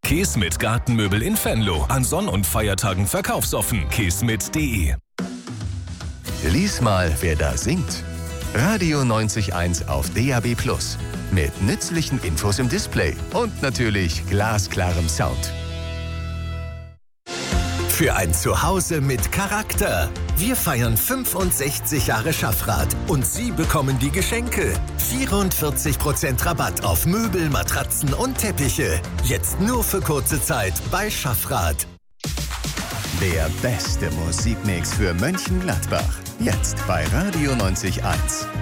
Keesmit Gartenmöbel in Venlo. An Sonn- und Feiertagen verkaufsoffen. keesmit.de. Lies mal, wer da singt. Radio 90.1 auf DAB+. Mit nützlichen Infos im Display und natürlich glasklarem Sound. Für ein Zuhause mit Charakter. Wir feiern 65 Jahre Schaffrath und Sie bekommen die Geschenke. 44% Rabatt auf Möbel, Matratzen und Teppiche. Jetzt nur für kurze Zeit bei Schaffrath. Der beste Musikmix für Mönchengladbach. Jetzt bei Radio 90.1.